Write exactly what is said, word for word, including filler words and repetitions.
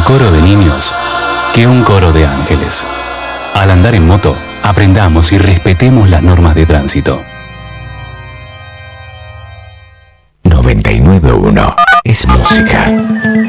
coro de niños que un coro de ángeles. Al andar en moto, aprendamos y respetemos las normas de tránsito. noventa y nueve punto uno es música.